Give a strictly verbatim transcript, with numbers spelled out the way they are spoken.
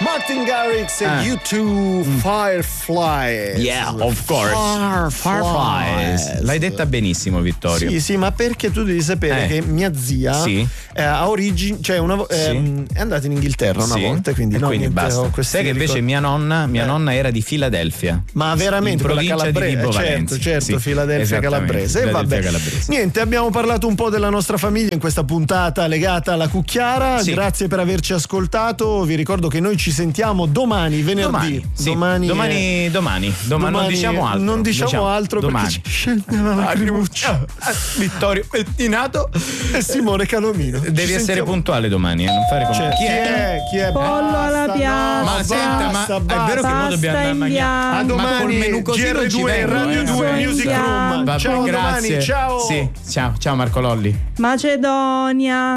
Martin Garrix e Ah. U due Fireflies. Yeah, of course. Fireflies. L'hai detta benissimo, Vittorio. Sì, sì, ma perché tu devi sapere Eh. che mia zia Sì. eh, ha origini, cioè una vo- Sì. ehm, è andata in Inghilterra una Sì. volta, quindi, e no, quindi niente, basta. ho questi Sai che invece ricordi. mia nonna, mia Eh. nonna era di Filadelfia. Ma veramente in quella provincia di calabrese, Vibo certo, Valentia. certo, Sì, Filadelfia esattamente, calabrese. E Filadelfia vabbè. calabrese. Niente, abbiamo parlato un po' della nostra famiglia in questa puntata legata alla cucchiara. Sì. Grazie per averci ascoltato. Vi ricordo che noi ci sentiamo domani, venerdì. Domani, sì. domani, domani, è- domani, domani, non diciamo altro. Non diciamo, altro domani. perché ci scegliamo la Crimuccia. Vittorio Pettinato e Simone Calomino. Devi Ci essere sentiamo. puntuale domani, eh, non fare come Cioè, chi è? Chi è? Pollo alla Basta, piastra. no, Ma senta, ma basta, è vero che basta. mo dobbiamo andare a mangiare. A Ma col domani, menù così non ci G R due, vengo, Radio eh. due Music Room. Vabbè, Ciao, a grazie. domani, ciao. Sì, ciao, ciao Marco Lolli. Macedonia.